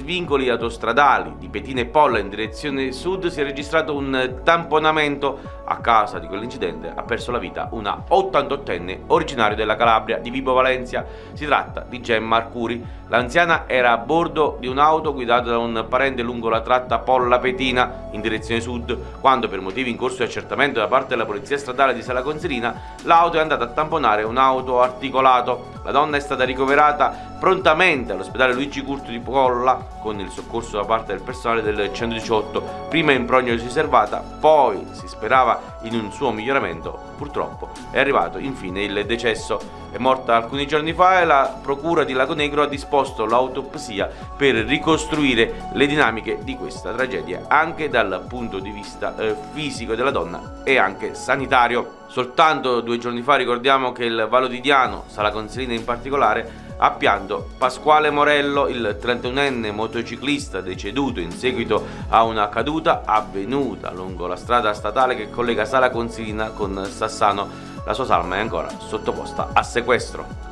svincoli autostradali di Petina e Polla in direzione sud si è registrato un tamponamento. A causa di quell'incidente ha perso la vita una 88enne originaria della Calabria di Vibo Valentia. Si tratta di Gemma Arcuri. L'anziana era a bordo di un'auto guidata da un parente lungo la tratta Polla-Petina in direzione sud, quando per motivi in corso di accertamento da parte della polizia stradale di Sala Consilina l'auto è andata a tamponare un'auto articolato. La donna è stata ricoverata prontamente all'ospedale Luigi Curto di Polla con il soccorso da parte del personale del 118, prima in prognosi riservata, poi si sperava in un suo miglioramento. Purtroppo è arrivato infine il decesso. È morta alcuni giorni fa e la procura di Lagonegro ha disposto l'autopsia per ricostruire le dinamiche di questa tragedia anche dal punto di vista fisico della donna e anche sanitario. Soltanto 2 giorni fa ricordiamo che il Valodidiano, Sala Consilina in particolare, ha pianto Pasquale Morello, il 31enne motociclista deceduto in seguito a una caduta avvenuta lungo la strada statale che collega Sala Consilina con Sassano. La sua salma è ancora sottoposta a sequestro.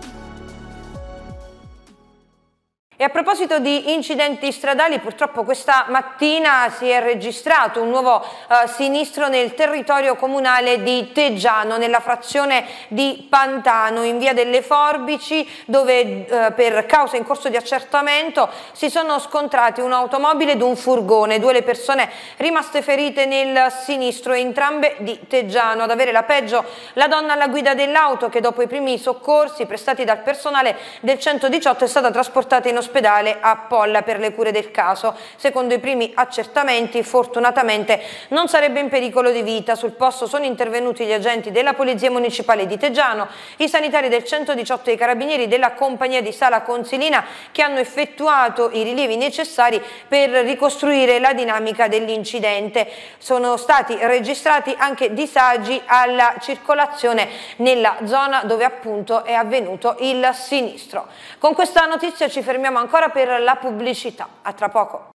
E a proposito di incidenti stradali, purtroppo questa mattina si è registrato un nuovo sinistro nel territorio comunale di Teggiano, nella frazione di Pantano, in via delle Forbici, dove per causa in corso di accertamento si sono scontrati un'automobile ed un furgone. 2 le persone rimaste ferite nel sinistro, entrambe di Teggiano. Ad avere la peggio la donna alla guida dell'auto, che dopo i primi soccorsi prestati dal personale del 118 è stata trasportata in ospedale a Polla per le cure del caso. Secondo i primi accertamenti, fortunatamente non sarebbe in pericolo di vita. Sul posto sono intervenuti gli agenti della Polizia Municipale di Teggiano, i sanitari del 118 e i carabinieri della compagnia di Sala Consilina, che hanno effettuato i rilievi necessari per ricostruire la dinamica dell'incidente. Sono stati registrati anche disagi alla circolazione nella zona dove appunto è avvenuto il sinistro. Con questa notizia ci fermiamo ancora per la pubblicità. A tra poco.